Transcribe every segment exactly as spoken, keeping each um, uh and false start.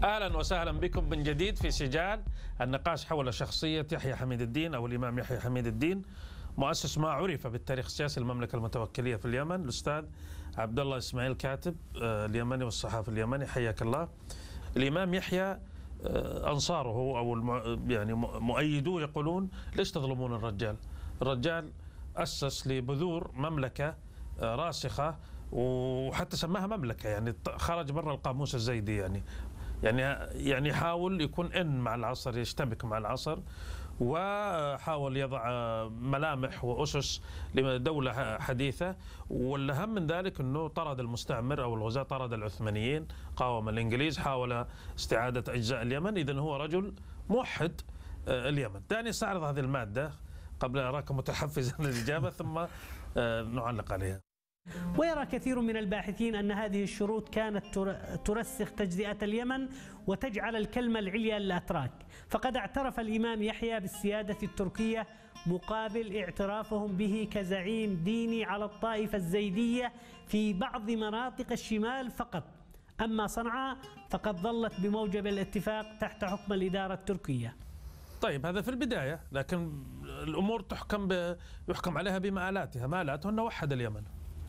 أهلا وسهلا بكم من جديد في سجال النقاش حول شخصية يحيى حميد الدين أو الإمام يحيى حميد الدين، مؤسس ما عرف بالتاريخ السياسي المملكة المتوكلية في اليمن، الأستاذ عبد الله إسماعيل كاتب اليمني والصحافي اليمني، حياك الله. الإمام يحيى أنصاره أو يعني مؤيدوه يقولون ليش تظلمون الرجال؟ الرجال أسس لبذور مملكة راسخة وحتى سماها مملكة، يعني خرج برا القاموس الزيدي، يعني يعني يعني يحاول يكون إن مع العصر، يشتبك مع العصر، وحاول يضع ملامح وأسس لدولة حديثة. والأهم من ذلك أنه طرد المستعمر أو الغزاة، طرد العثمانيين، قاوم الإنجليز، حاول استعادة أجزاء اليمن. إذن هو رجل موحد اليمن. دعني أستعرض هذه المادة قبل أن أراك متحفزا للإجابة ثم نعلق عليها. ويرى كثير من الباحثين أن هذه الشروط كانت ترسخ تجزئة اليمن وتجعل الكلمة العليا للأتراك، فقد اعترف الإمام يحيى بالسيادة التركية مقابل اعترافهم به كزعيم ديني على الطائفة الزيدية في بعض مناطق الشمال فقط، أما صنعاء فقد ظلت بموجب الاتفاق تحت حكم الإدارة التركية. طيب هذا في البداية، لكن الأمور تحكم ب... يحكم عليها بمآلاتها. مآلاته أنه وحد اليمن.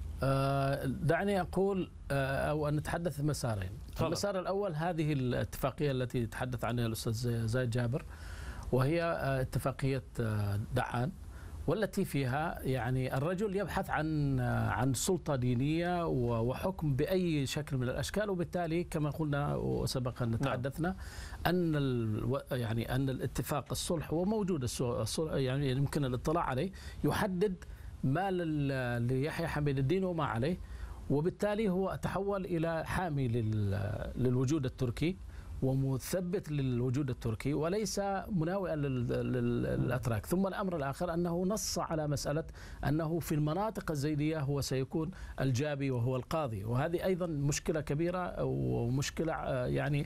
دعني أقول أو أن نتحدث مسارين. المسار الأول هذه الاتفاقية التي تحدث عنها الأستاذ زايد جابر، وهي اتفاقية دعان، والتي فيها يعني الرجل يبحث عن عن سلطة دينية وحكم بأي شكل من الأشكال، وبالتالي كما قلنا وسبق أن تحدثنا أن يعني أن الاتفاق الصلح هو موجود، يعني يمكن الاطلاع عليه، يحدد ما ليحيى حميد الدين وما عليه، وبالتالي هو تحول إلى حامي للوجود التركي ومثبت للوجود التركي وليس مناوئا للأتراك. ثم الأمر الآخر أنه نص على مسألة أنه في المناطق الزيدية هو سيكون الجابي وهو القاضي، وهذه أيضا مشكلة كبيرة ومشكلة يعني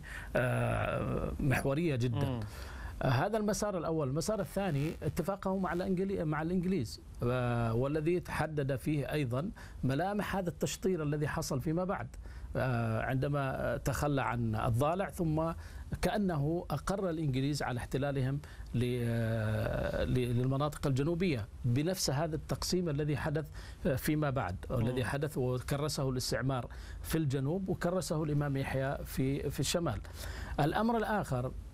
محورية جدا. هذا المسار الأول. المسار الثاني اتفاقه مع الإنجليز مع الإنجليز والذي تحدد فيه أيضا ملامح هذا التشطير الذي حصل فيما بعد عندما تخلى عن الضالع، ثم كأنه أقر الإنجليز على احتلالهم للمناطق الجنوبية بنفس هذا التقسيم الذي حدث فيما بعد، والذي حدث وكرسه الاستعمار في الجنوب وكرسه الإمام يحيى في في الشمال. الأمر الآخر